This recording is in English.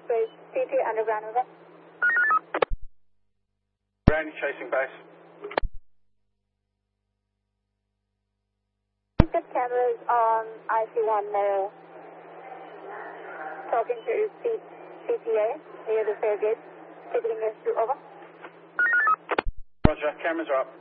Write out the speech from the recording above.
Express, CT Underground, over. Randy chasing base. Get cameras on IC1 Mall. Talking to CTA near the fair gate. Ticketing S2, over. Roger, cameras are up.